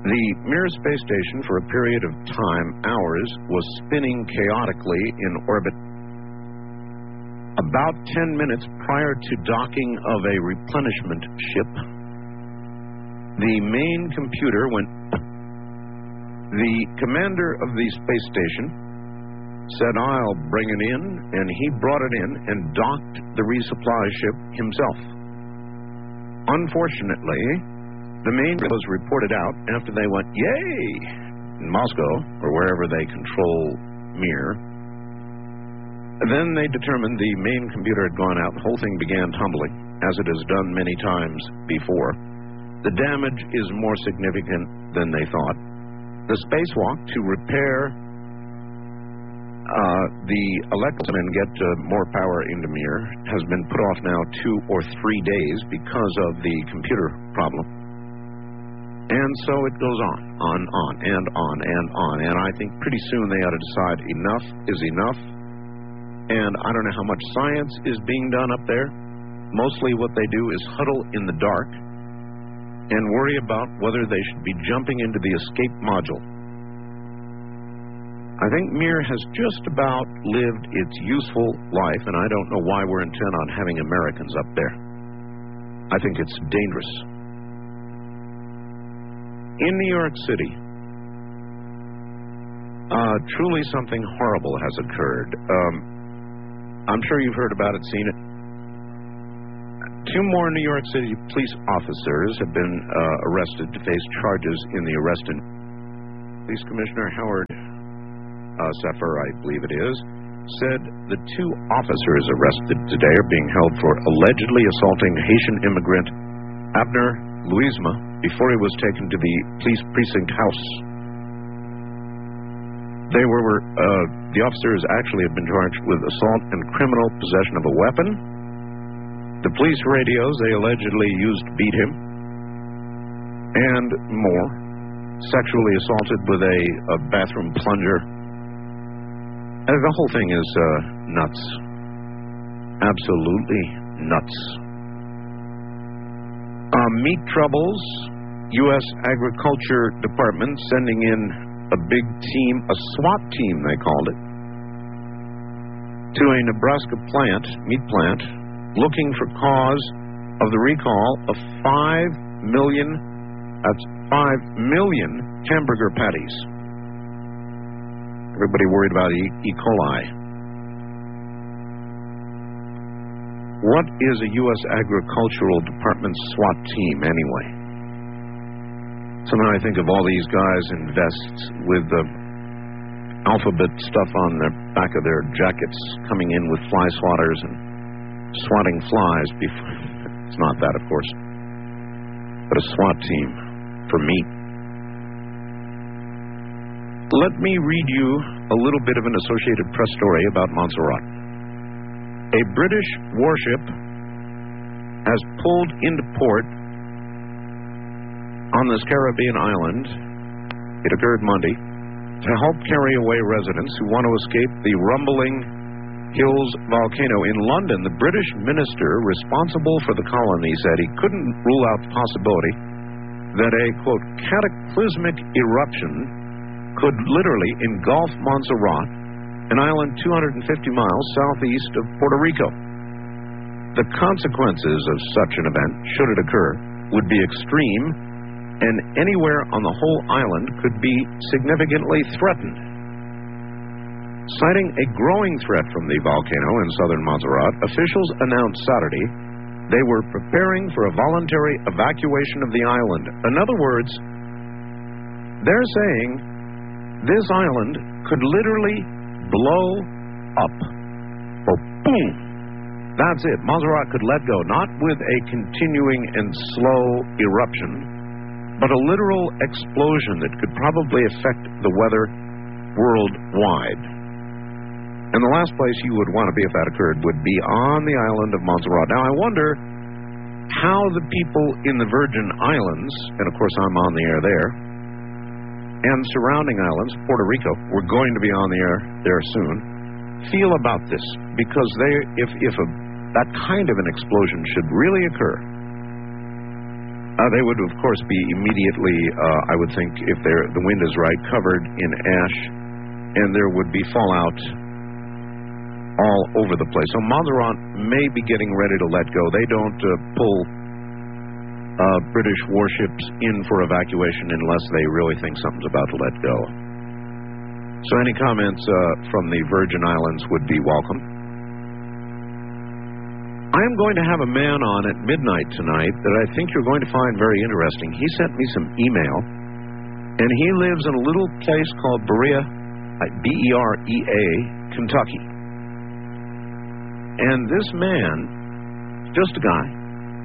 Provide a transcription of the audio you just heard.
The Mir space station, for a period of time, hours, was spinning chaotically in orbit. About 10 minutes prior to docking of a replenishment ship, the main computer went. The commander of the space station said, "I'll bring it in," and he brought it in and docked the resupply ship himself. Unfortunately, the main was reported out after they went, "Yay!" in Moscow, or wherever they control Mir. Then they determined the main computer had gone out. The whole thing began tumbling, as it has done many times before. The damage is more significant than they thought. The spacewalk to repair the electrical and get more power into Mir has been put off now 2 or 3 days because of the computer problem. And so it goes on and on and on. And I think pretty soon they ought to decide enough is enough. And I don't know how much science is being done up there. Mostly what they do is huddle in the dark and worry about whether they should be jumping into the escape module. I think Mir has just about lived its useful life, and I don't know why we're intent on having Americans up there. I think it's dangerous. In New York City, truly something horrible has occurred. I'm sure you've heard about it, seen it. 2 more New York City police officers have been arrested to face charges in the arrest. Police Commissioner Howard Seffer, I believe it is, said the 2 officers arrested today are being held for allegedly assaulting Haitian immigrant Abner Louisma before he was taken to the police precinct house. The officers actually have been charged with assault and criminal possession of a weapon. The police radios they allegedly used to beat him, and more. Sexually assaulted with a bathroom plunger. The whole thing is nuts. Absolutely nuts. Meat troubles. U.S. Agriculture Department sending in a big team, a SWAT team they called it, to a Nebraska meat plant, looking for cause of the recall of 5 million hamburger patties. Everybody worried about E. coli. What is a U.S. Agricultural Department SWAT team anyway? Somehow I think of all these guys in vests with the alphabet stuff on the back of their jackets, coming in with fly swatters and swatting flies. It's not that, of course, but a SWAT team for meat. Let me read you a little bit of an Associated Press story about Montserrat. A British warship has pulled into port on this Caribbean island. It occurred Monday to help carry away residents who want to escape the rumbling Hills volcano. In London, the British minister responsible for the colony said he couldn't rule out the possibility that a, quote, cataclysmic eruption could literally engulf Montserrat, an island 250 miles southeast of Puerto Rico. The consequences of such an event, should it occur, would be extreme, and anywhere on the whole island could be significantly threatened. Citing a growing threat from the volcano in southern Montserrat, officials announced Saturday they were preparing for a voluntary evacuation of the island. In other words, they're saying this island could literally blow up. Oh, boom! That's it. Montserrat could let go, not with a continuing and slow eruption, but a literal explosion that could probably affect the weather worldwide. And the last place you would want to be if that occurred would be on the island of Montserrat. Now, I wonder how the people in the Virgin Islands, and of course I'm on the air there, and surrounding islands, Puerto Rico, we're going to be on the air there soon, feel about this. Because if that kind of an explosion should really occur, They would, of course, be immediately, I would think, if the wind is right, covered in ash, and there would be fallout all over the place. So Montserrat may be getting ready to let go. They don't pull British warships in for evacuation unless they really think something's about to let go. So any comments from the Virgin Islands would be welcome. I am going to have a man on at midnight tonight that I think you're going to find very interesting. He sent me some email, and he lives in a little place called Berea, B-E-R-E-A, Kentucky. And this man, just a guy,